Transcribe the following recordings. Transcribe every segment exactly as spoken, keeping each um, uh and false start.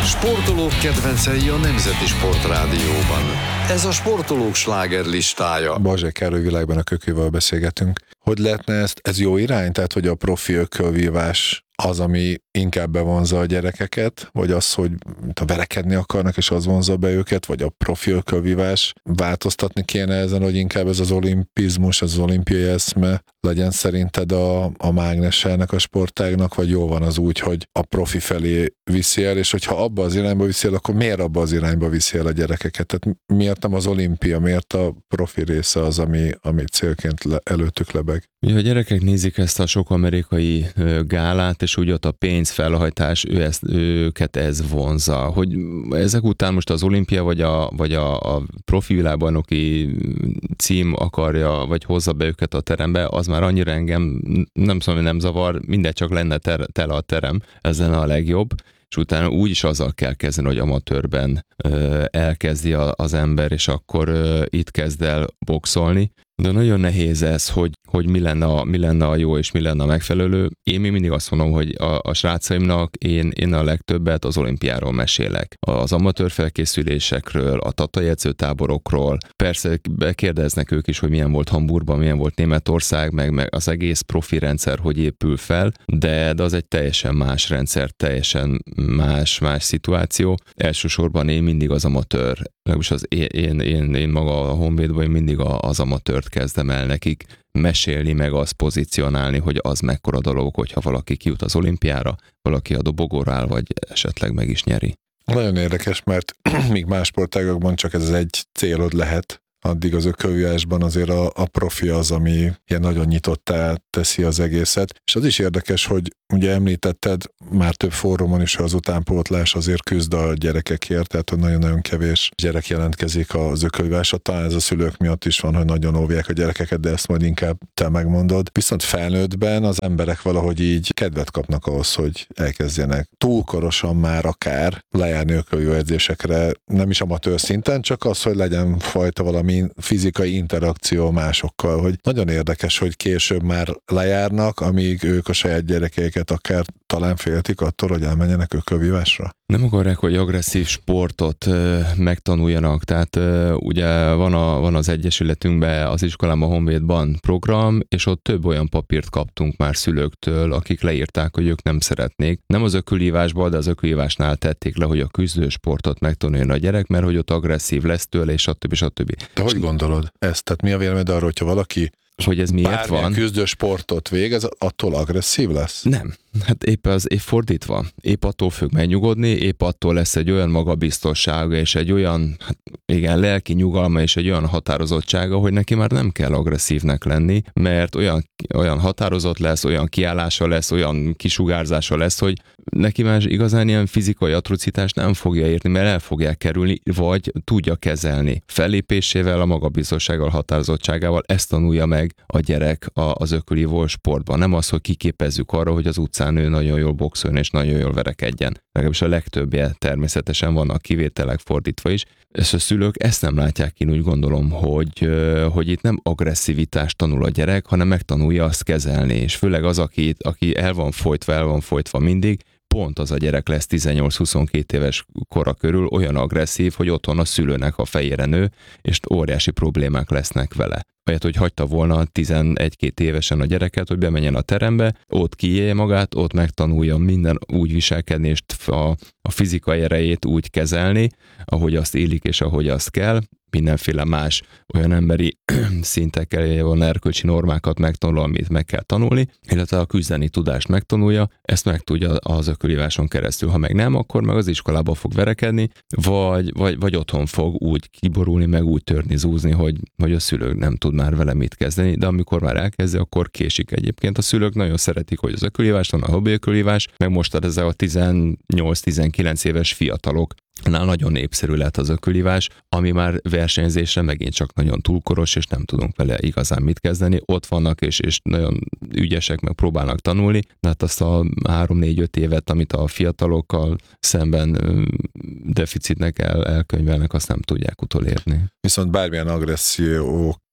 Sportolók kedvencei a Nemzeti Sportrádióban. Ez a sportolók slágerlistája. Bazsai Károly Világban a Kökővel beszélgetünk. Hogy lehetne ezt, ez jó irány? Tehát, hogy a profi ökölvívás az, ami inkább bevonza a gyerekeket, vagy az, hogy ha verekedni akarnak, és az vonza be őket, vagy a profi ökölvívás, változtatni kéne ezen, hogy inkább ez az olimpizmus, az olimpiai eszme legyen szerinted a, a mágnes ennek a sportágnak, vagy jó van az úgy, hogy a profi felé viszi el, és hogyha abba az irányba viszi el, akkor miért abba az irányba viszi el a gyerekeket? Tehát miért nem az olimpia, miért a profi része az, ami, ami célként le, előttük lebeg? Ugye a gyerekek nézik ezt a sok amerikai gálát, és úgy ott a pénzfelhajtás, ő ezt, őket ez vonza. Hogy ezek után most az olimpia, vagy a, vagy a, a profi világbajnoki cím akarja, vagy hozza be őket a terembe, az már annyira engem nem szóval, hogy nem zavar, mindegy, csak lenne ter, tele a terem, ez lenne a legjobb. És utána úgy is azzal kell kezdeni, hogy amatőrben ö, elkezdi a, az ember, és akkor ö, itt kezd el boxolni. De nagyon nehéz ez, hogy, hogy mi, lenne a, mi lenne a jó és mi lenne a megfelelő. Én még mindig azt mondom, hogy a, a srácaimnak én, én a legtöbbet az olimpiáról mesélek. Az amatőr felkészülésekről, a tatai edzőtáborokról. Persze kérdeznek ők is, hogy milyen volt Hamburgban, milyen volt Németország, meg, meg az egész profi rendszer, hogy épül fel, de, de az egy teljesen más rendszer, teljesen más, más szituáció. Elsősorban én mindig az amatőr, legalábbis az én, én, én, én maga a Honvédban, én mindig az amatőrt kezdem el nekik mesélni, meg azt pozícionálni, hogy az mekkora dolog, hogyha valaki kijut az olimpiára, valaki a dobogóra áll, vagy esetleg meg is nyeri. Nagyon érdekes, mert míg más sportágokban csak ez az egy célod lehet, addig az ökölvívásban azért a, a profi az, ami ilyen nagyon nyitottá teszi az egészet. És az is érdekes, hogy ugye említetted, már több fórumon is az utánpótlás azért küzd a gyerekekért, tehát hogy nagyon-nagyon kevés gyerek jelentkezik az ökölvívásra. Talán ez a szülők miatt is van, hogy nagyon óvják a gyerekeket, de ezt majd inkább te megmondod. Viszont felnőttben az emberek valahogy így kedvet kapnak ahhoz, hogy elkezdjenek túlkorosan már akár lejárni ökölvívó edzésekre, nem is amatőr szinten, csak az, hogy legyen fajta valami fizikai interakció másokkal, hogy nagyon érdekes, hogy később már lejárnak, amíg ők a saját gyerekeiket akár talán féltik attól, hogy elmenjenek ökölvívásra. Nem akarják, hogy agresszív sportot ö, megtanuljanak, tehát ö, ugye van, a, van az egyesületünkben, az iskolában, a Honvédban program, és ott több olyan papírt kaptunk már szülőktől, akik leírták, hogy ők nem szeretnék. Nem az ökölvívásban, de az ökölvívásnál tették le, hogy a küzdősportot megtanuljon a gyerek, mert hogy ott agresszív lesz tőle, és stb. stb. De hogy gondolod ezt? Tehát mi a véleményed arról, hogyha valaki hogy ez miért van? küzdő sportot végez, attól agresszív lesz? Nem. Hát épp az épp fordítva. Épp attól fog megnyugodni, épp attól lesz egy olyan magabiztossága, és egy olyan, hát igen, lelki nyugalma, és egy olyan határozottsága, hogy neki már nem kell agresszívnek lenni, mert olyan, olyan határozott lesz, olyan kiállása lesz, olyan kisugárzása lesz, hogy neki már igazán ilyen fizikai atrocitást nem fogja érni, mert el fogják kerülni, vagy tudja kezelni. Fellépésével, a magabiztossággal, határozottságával ezt tanulja meg a gyerek az ökölvívó sportban. Nem az, hogy kiképezzük arra, hogy az utcán ő nagyon jól boxoljon és nagyon jól verekedjen. Legalábbis a legtöbbje természetesen vannak kivételek fordítva is. És a szülők ezt nem látják ki, úgy gondolom, hogy, hogy itt nem agresszivitást tanul a gyerek, hanem megtanulja azt kezelni. És főleg az, aki, aki el van folytva, el van folytva mindig, pont az a gyerek lesz tizennyolc-huszonkettő éves kora körül olyan agresszív, hogy otthon a szülőnek a fejére nő, és óriási problémák lesznek vele. Olyat, hogy hagyta volna tizenegy-két évesen a gyereket, hogy bemenjen a terembe, ott kiélje magát, ott megtanulja minden úgy viselkedni, és a, a fizikai erejét úgy kezelni, ahogy azt élik és ahogy azt kell, mindenféle más olyan emberi szintekkel, van erkölcsi normákat megtanul, amit meg kell tanulni, illetve a küzdeni tudást megtanulja, ezt meg tudja az ökölvíváson keresztül. Ha meg nem, akkor meg az iskolába fog verekedni, vagy, vagy, vagy otthon fog úgy kiborulni, meg úgy törni, zúzni, hogy, hogy a szülők nem tud már vele mit kezdeni, de amikor már elkezdi, akkor késik egyébként. A szülők nagyon szeretik, hogy az ökölvívás van, a hobbi ökölvívás, meg most ezek a tizennyolc-tizenkilenc éves fiatalok nál nagyon népszerű lett az ökölvívás, ami már versenyzésre megint csak nagyon túlkoros, és nem tudunk vele igazán mit kezdeni. Ott vannak, és, és nagyon ügyesek, meg próbálnak tanulni, de hát azt a három-négy-öt évet, amit a fiatalokkal szemben deficitnek el, elkönyvelnek, azt nem tudják utolérni. Viszont bármilyen agresszió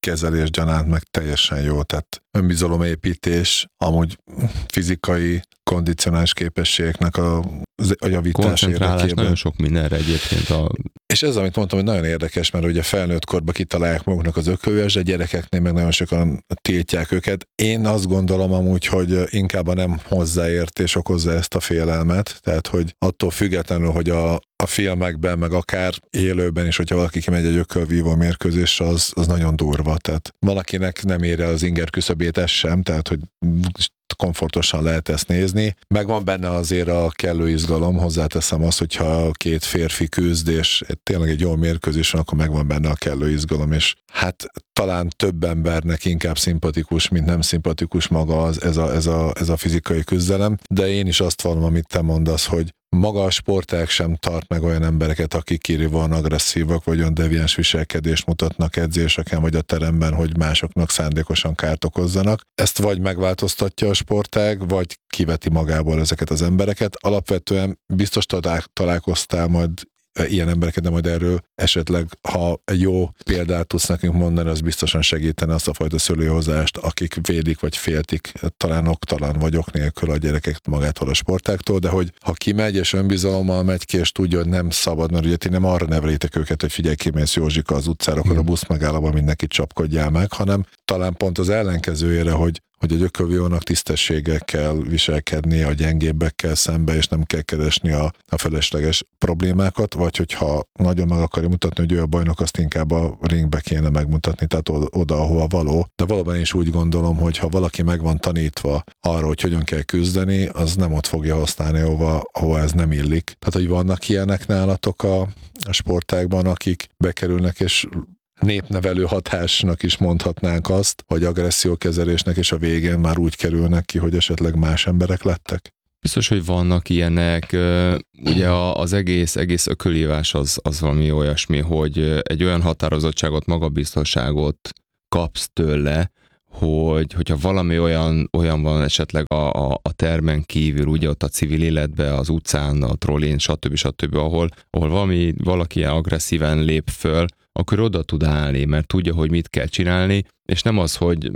kezelés gyanánt meg teljesen jó, tehát önbizalomépítés, amúgy fizikai kondicionális képességeknek a, a javítás koncentrálás érdekében. Nagyon sok mindenre egyébként. A... És ez, amit mondtam, hogy nagyon érdekes, mert ugye felnőtt korban kitalálják maguknak az ökölvívás, de gyerekeknél meg nagyon sokan tiltják őket. Én azt gondolom amúgy, hogy inkább a nem hozzáértés okozza ezt a félelmet, tehát hogy attól függetlenül, hogy a, a filmekben, meg akár élőben is, hogyha valaki kimegy egy ökölvívó mérkőzésre, az, az nagyon durva. Tehát valakinek nem ér el az inger küszöbét, ez sem, tehát hogy komfortosan lehet ezt nézni. Megvan benne azért a kellő izgalom, hozzáteszem azt, hogyha két férfi küzd, és tényleg egy jó mérkőzés van, akkor megvan benne a kellő izgalom, és hát talán több embernek inkább szimpatikus, mint nem szimpatikus maga az, ez, a, ez, a, ez a fizikai küzdelem, de én is azt vallom, amit te mondasz, hogy maga a sportág sem tart meg olyan embereket, akik kirívóan agresszívak, vagy olyan deviáns viselkedést mutatnak edzéseken, vagy a teremben, hogy másoknak szándékosan kárt okozzanak. Ezt vagy megváltoztatja a sportág, vagy kiveti magából ezeket az embereket. Alapvetően biztos találkoztál majd ilyen embereket, de majd erről esetleg, ha egy jó példát tudsz nekünk mondani, az biztosan segítene azt a fajta szülőhozást, akik védik vagy féltik, talán oktalan vagy ok nélkül a gyerekek magától a sportáktól, de hogy ha kimegy és önbizalommal megy ki, és tudja, hogy nem szabad, mert ugye ti nem arra nevelitek őket, hogy figyelj, kimész Józsika az utcára, akkor a busz megállóban mindenkit csapkodjál meg, hanem talán pont az ellenkezőjére, hogy hogy egy ökölvírónak tisztességgel kell viselkedni a gyengébbekkel szembe, és nem kell keresni a, a felesleges problémákat, vagy hogyha nagyon meg akarja mutatni, hogy ő a bajnok, azt inkább a ringbe kéne megmutatni, tehát oda, oda ahova való. De valóban is úgy gondolom, hogy ha valaki meg van tanítva arra, hogy hogyan kell küzdeni, az nem ott fogja használni, ahova, ahova ez nem illik. Tehát, hogy vannak ilyenek nálatok a, a sportágban, akik bekerülnek, és népnevelő hatásnak is mondhatnánk azt, hogy agressziókezelésnek, és a végén már úgy kerülnek ki, hogy esetleg más emberek lettek? Biztos, hogy vannak ilyenek. Ugye az egész, egész ökölívás az, az valami olyasmi, hogy egy olyan határozottságot, magabiztosságot kapsz tőle, hogy, hogyha valami olyan, olyan van esetleg a, a, a termen kívül, ugye ott a civil életben, az utcán, a trollén, stb. stb., ahol, ahol valami, valaki ilyen agresszíven lép föl, akkor oda tud állni, mert tudja, hogy mit kell csinálni, és nem az, hogy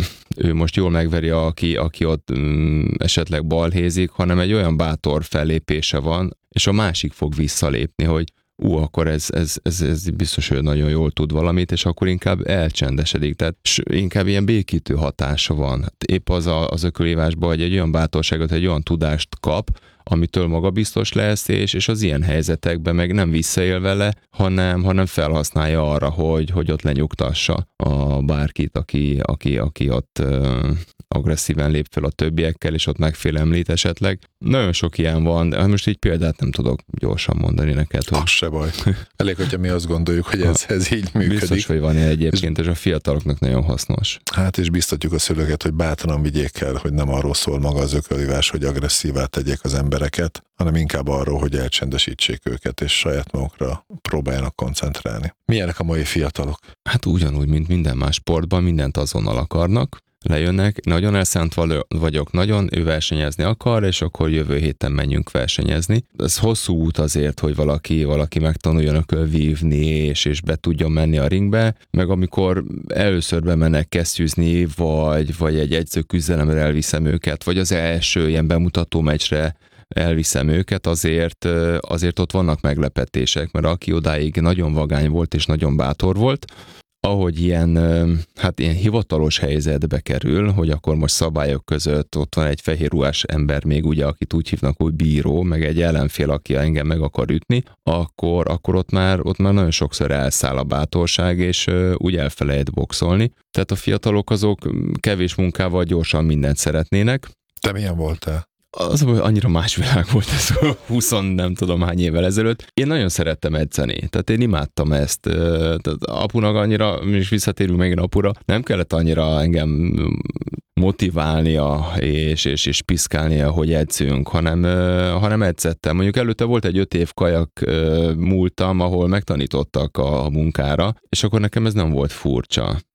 ő most jól megveri, aki, aki ott um, esetleg balhézik, hanem egy olyan bátor fellépése van, és a másik fog visszalépni, hogy ú, akkor ez, ez, ez, ez biztos, hogy nagyon jól tud valamit, és akkor inkább elcsendesedik, tehát inkább ilyen békítő hatása van. Épp az a, az ökölívásban, hogy egy olyan bátorságot, egy olyan tudást kap, amitől magabiztos lesz, és, és az ilyen helyzetekben meg nem visszaél vele, hanem, hanem felhasználja arra, hogy, hogy ott lenyugtassa a bárkit, aki, aki, aki ott ö, agresszíven lép fel a többiekkel, és ott megfélemlít esetleg. Nagyon sok ilyen van, de most így példát nem tudok gyorsan mondani neked. Hogy... Az se baj. Elég, hogyha mi azt gondoljuk, hogy ez, ez így működik. Biztos, hogy van ilyen egyébként, és a fiataloknak nagyon hasznos. Hát és biztatjuk a szülőket, hogy bátran vigyék el, hogy nem arról szól maga az ökölívás, hogy agresszívá tegyék az embereket, hanem inkább arról, hogy elcsendesítsék őket, és saját magukra próbáljanak koncentrálni. Milyenek a mai fiatalok? Hát ugyanúgy, mint minden más sportban, mindent azonnal akarnak, lejönnek, nagyon elszánt vagyok, nagyon, ő versenyezni akar, és akkor jövő héten menjünk versenyezni. Ez hosszú út azért, hogy valaki, valaki megtanuljon ökölvívni, és, és be tudjon menni a ringbe, meg amikor először bemennek kesztyűzni, vagy, vagy egy edzőküzdelemre elviszem őket, vagy az első ilyen bemutató meccsre elviszem őket, azért, azért ott vannak meglepetések, mert aki odáig nagyon vagány volt, és nagyon bátor volt, ahogy ilyen, hát ilyen hivatalos helyzetbe kerül, hogy akkor most szabályok között ott van egy fehér ruhás ember még ugye, akit úgy hívnak, hogy bíró, meg egy ellenfél, aki engem meg akar ütni, akkor, akkor ott, már, ott már nagyon sokszor elszáll a bátorság, és úgy elfelejt boxolni. Tehát a fiatalok azok kevés munkával gyorsan mindent szeretnének. Te milyen voltál? Az, hogy annyira más világ volt ez húsz nem tudom hány évvel ezelőtt. Én nagyon szerettem edzeni, tehát én imádtam ezt. Tehát apunak annyira, és visszatérünk megint apura, nem kellett annyira engem motiválnia és, és, és piszkálnia, hogy edzünk, hanem, hanem edzettem. Mondjuk előtte volt egy öt év kajak múltam, ahol megtanítottak a munkára, és akkor nekem ez nem volt furcsa.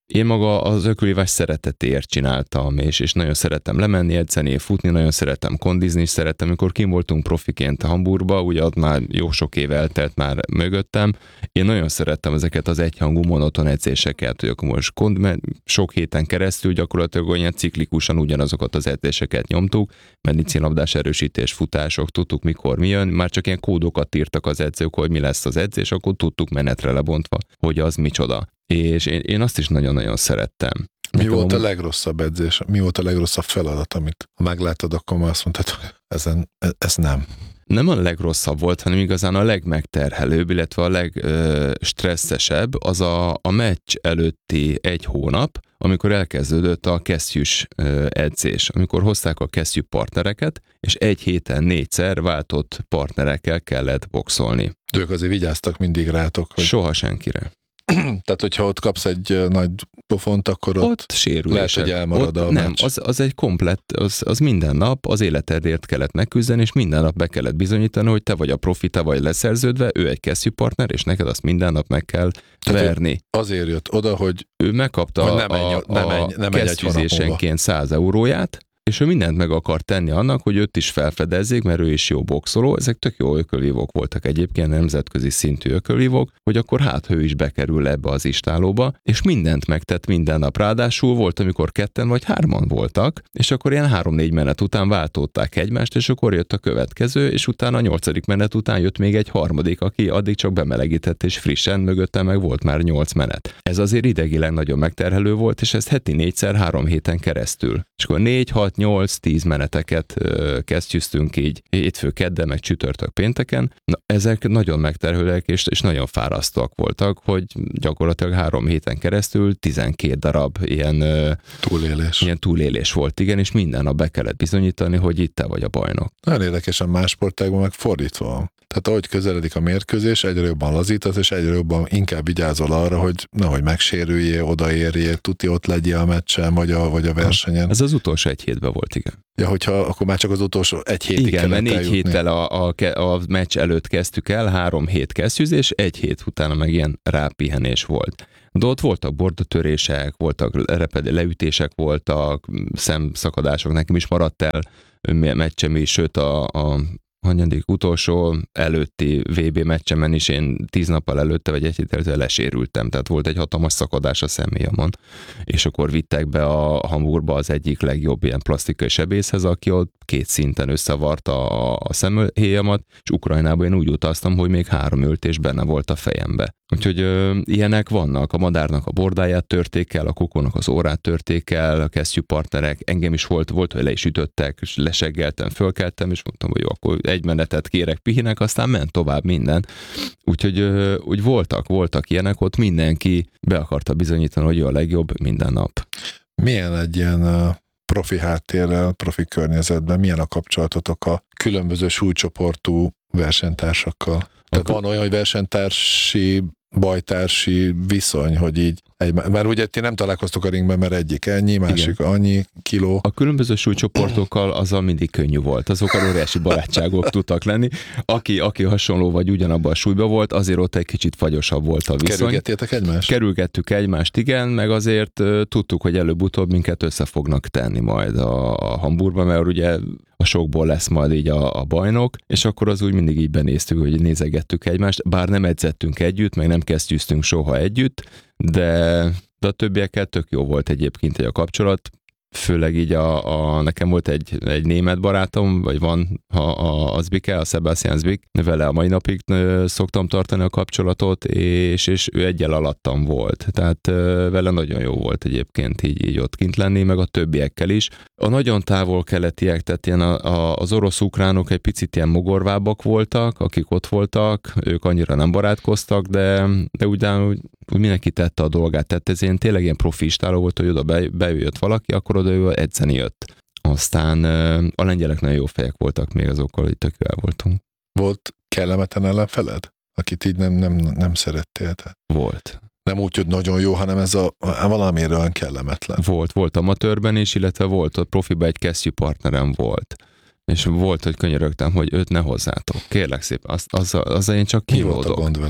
Én maga az ökölívás szeretetéért csináltam, és, és nagyon szerettem lemenni, edzeni, futni, nagyon szerettem kondizni, és szerettem, amikor kim voltunk profiként Hamburgba, ugye ott már jó sok év eltelt már mögöttem, én nagyon szerettem ezeket az egyhangú monoton edzéseket, hogy akkor most kond, sok héten keresztül gyakorlatilag olyan ciklikusan ugyanazokat az edzéseket nyomtuk, medicinlabdás erősítés, futások, tudtuk mikor mi jön, már csak ilyen kódokat írtak az edzők, hogy mi lesz az edzés, akkor tudtuk menetre lebontva, hogy az micsoda. És én, én azt is nagyon-nagyon szerettem. Mi Nekem volt a amúgy... legrosszabb edzés? Mi volt a legrosszabb feladat, amit ha meglátod, akkor már azt mondtad, hogy ezen, ez nem. Nem a legrosszabb volt, hanem igazán a legmegterhelőbb, illetve a legstresszesebb az a, a meccs előtti egy hónap, amikor elkezdődött a kesztyűs edzés, amikor hozták a kesztyű partnereket, és egy héten négyszer váltott partnerekkel kellett boxolni. Ők azért vigyáztak mindig rátok. Hogy... Soha senkire. Tehát, hogyha ott kapsz egy nagy pofont, akkor ott, ott sérülések. lehet, hogy elmarad ott a nem, meccs. az, az egy komplett, az, az minden nap az életedért kellett megküzdeni, és minden nap be kellett bizonyítani, hogy te vagy a profi, te vagy leszerződve, ő egy kesztyűpartner, és neked azt minden nap meg kell Tehát verni. Azért jött oda, hogy Ő megkapta hogy ne menj, a, ne menj, a ne menj kesztyűzésenként száz euróját, és ő mindent meg akart tenni annak, hogy őt is felfedezzék, mert ő is jó boxoló, ezek tök jó ökölvívók voltak egyébként, nemzetközi szintű ökölvívók, hogy akkor hát ő is bekerül ebbe az istálóba, és mindent megtett minden nap. Ráadásul volt, amikor ketten vagy hárman voltak, és akkor ilyen három-négy menet után váltották egymást, és akkor jött a következő, és utána a nyolcadik menet után jött még egy harmadik, aki addig csak bemelegített, és frissen mögötte meg volt már nyolc menet. Ez azért idegileg nagyon megterhelő volt, és ezt heti négyszer három héten keresztül. És akkor négy, hat, nyolc-tíz meneteket ö, kesztyűztünk így hétfő, kedden, meg csütörtök, pénteken. Na, ezek nagyon megterhelőek és, és nagyon fárasztóak voltak, hogy gyakorlatilag három héten keresztül tizenkét darab ilyen ö, túlélés. ilyen túlélés volt, igen, és minden nap be kellett bizonyítani, hogy itt te vagy a bajnok. Nagyon érdekesen más sportágban meg fordítva van. Tehát ahogy közeledik a mérkőzés, egyre jobban lazítasz, és egyre jobban inkább vigyázol arra, hogy nehogy megsérüljél, odaérjél, tuti ott legyél a meccsen, vagy a, vagy a versenyen. Ez az utolsó egy hétben volt, igen. Ja, hogyha akkor már csak az utolsó egy hétig igen, mert négy eljutni. héttel a, a, a meccs előtt kezdtük el, három hét kesztyűzés, egy hét utána meg ilyen rápihenés volt. De ott voltak bordotörések, voltak repedő leütések, voltak szemszakadások, nekem is maradt el meccsem is, sőt a, a hanyadik utolsó előtti vé bé meccsemen is én tíz nappal előtte, vagy egy héttel lesérültem, tehát volt egy hatalmas szakadás a személyamon. És akkor vittek be a Hamburgba az egyik legjobb ilyen plastikai sebészhez, aki ott két szinten összevarta a, a szemhéjamat, és Ukrajnában én úgy utaztam, hogy még három öltés benne volt a fejembe. Úgyhogy ö, ilyenek vannak, a madárnak a bordáját törték el, a kokónak az órát törték el, a kesztyűpartnerek, engem is volt, volt, hogy le is ütöttek, és leseggeltem, fölkeltem, és mondtam, hogy jó, akkor egy menetet kérek, pihinek, aztán ment tovább minden. Úgyhogy ö, úgy voltak, voltak ilyenek, ott mindenki be akarta bizonyítani, hogy ő a legjobb minden nap. Milyen egy ilyen uh, profi háttérrel, profi környezetben, milyen a kapcsolatotok a különböző súlycsoportú versenytársakkal? Tehát van olyan, hogy versenytársi, bajtársi viszony, hogy így, egy, mert ugye ti nem találkoztok a ringben, mert egyik ennyi, másik igen. annyi kiló. A különböző súlycsoportokkal azzal mindig könnyű volt, azokkal óriási barátságok tudtak lenni. Aki, aki hasonló vagy ugyanabban a súlyban volt, azért ott egy kicsit fagyosabb volt a viszony. Kerülgettétek egymást? Kerülgettük egymást, igen, meg azért uh, tudtuk, hogy előbb-utóbb minket össze fognak tenni majd a, a Hamburgban, mert ugye a sokból lesz majd így a, a bajnok, és akkor az úgy mindig így benéztük, hogy nézegettük egymást, bár nem edzettünk együtt, meg nem kesztyűztünk soha együtt, de, de a többiekkel tök jó volt egyébként a kapcsolat, főleg így a, a nekem volt egy, egy német barátom, vagy van a, a, a Zbike, a Sebastian Zbik, vele a mai napig szoktam tartani a kapcsolatot, és, és ő egyel alattam volt, tehát vele nagyon jó volt egyébként így, így ott kint lenni, meg a többiekkel is. A nagyon távol-keletiek, tehát ilyen a, a, az orosz-ukránok egy picit ilyen mogorvábbak voltak, akik ott voltak, ők annyira nem barátkoztak, de, de úgy, úgy, úgy mindenki tette a dolgát, tehát ez ilyen tényleg ilyen profi istáló volt, hogy oda be, bejöjjött valaki, akkor oda ő edzeni jött. Aztán a lengyelek nagyon jó fejek voltak még azokkal, hogy tök jó el voltunk. Volt kellemetlen ellenfeled? Akit így nem, nem, nem szerettél? Tehát. Volt. Nem úgy, hogy nagyon jó, hanem ez a valamiért olyan kellemetlen. Volt, volt amatőrben is, illetve volt a profiban egy kesztyű partnerem volt. És volt, hogy könyörögtem, hogy őt ne hozzátok. Kérlek szépen, az, az, az én csak kínlódok. Mi volt a gond vele?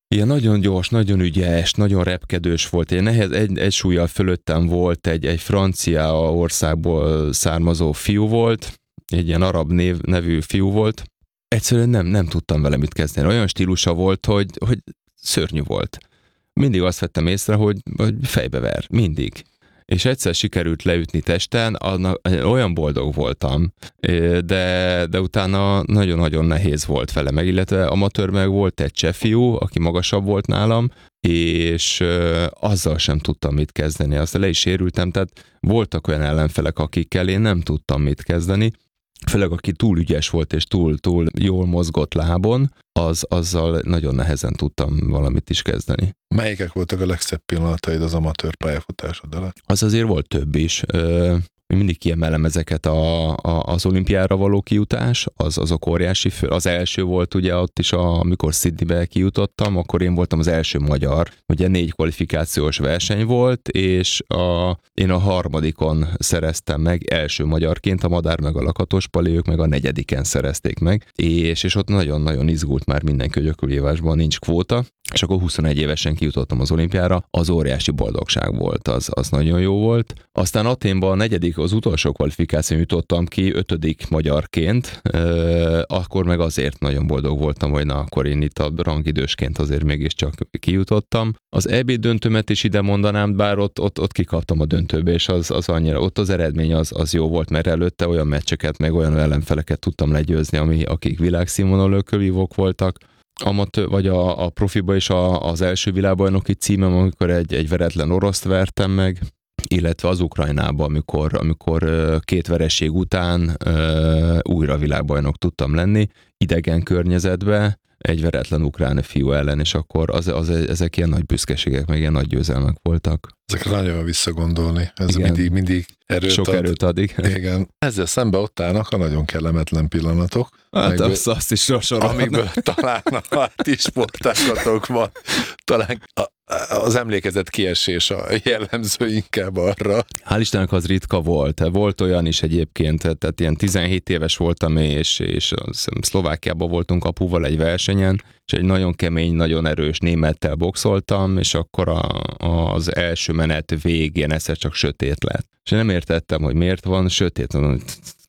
Ilyen nagyon gyors, nagyon ügyes, nagyon repkedős volt. Egy nehez, egy, egy súlyjal fölöttem volt, egy, egy francia országból származó fiú volt, egy ilyen arab név, nevű fiú volt. Egyszerűen nem, nem tudtam vele mit kezdeni. Olyan stílusa volt, hogy, hogy szörnyű volt. Mindig azt vettem észre, hogy, hogy fejbever. Mindig. És egyszer sikerült leütni testen, annak, olyan boldog voltam, de, de utána nagyon-nagyon nehéz volt vele meg, illetve amatőr meg volt egy cseh fiú, aki magasabb volt nálam, és azzal sem tudtam mit kezdeni, aztán le is sérültem, tehát voltak olyan ellenfelek, akikkel én nem tudtam mit kezdeni, főleg aki túl ügyes volt és túl, túl jól mozgott lábon, az, azzal nagyon nehezen tudtam valamit is kezdeni. Melyikek voltak a legszebb pillanataid az amatőr pályafutásod alatt? Az azért volt több is. Mindig kiemelem ezeket a, a, az olimpiára való kijutás, az, azok óriási fő. Az első volt ugye ott is, a, amikor Sydneybe kijutottam, akkor én voltam az első magyar. Ugye négy kvalifikációs verseny volt, és a, én a harmadikon szereztem meg első magyarként, a Madár meg a Lakatos Pali, ők meg a negyediken szerezték meg, és, és ott nagyon-nagyon izgult már mindenki, hogy ökölvívásban nincs kvóta, és akkor huszonegy évesen kijutottam az olimpiára, az óriási boldogság volt, az, az nagyon jó volt. Aztán Athénban a negyedik, az utolsó kvalifikáción jutottam ki, ötödik magyarként, akkor meg azért nagyon boldog voltam, hogy na, akkor én itt a rangidősként azért mégiscsak kijutottam. Az é bé döntőmet is ide mondanám, bár ott, ott, ott kikaptam a döntőbe, és az, az annyira, ott az eredmény az, az jó volt, mert előtte olyan meccseket, meg olyan ellenfeleket tudtam legyőzni, ami, akik világszínvonalú ökölvívók voltak. Amatőr, vagy a, a profiba is a, az első világbajnoki címem, amikor egy, egy veretlen oroszt vertem meg, illetve az Ukrajnában, amikor, amikor két vereség után uh, újra világbajnok tudtam lenni, idegen környezetbe, egy veretlen ukrán fiú ellen, és akkor az, az, ezek ilyen nagy büszkeségek, meg ilyen nagy győzelmek voltak. Ezekre nagyon jó visszagondolni. Ez mindig, mindig erőt Sok ad. erőt ad, igen. igen. Ezzel szembe ott állnak a nagyon kellemetlen pillanatok. Hát amiből, azt, azt is sorolhatnak. amiből talán a ti sportágatokban talán a, az emlékezet kiesés a jellemző inkább arra. Hál' Istennek az ritka volt. Volt olyan is egyébként, tehát ilyen tizenhét éves voltam, és, és Szlovákiában voltunk apuval egy versenyen, és egy nagyon kemény, nagyon erős némettel boxoltam, és akkor a, az első menet végén egyszer csak sötét lett. És én nem értettem, hogy miért van sötét.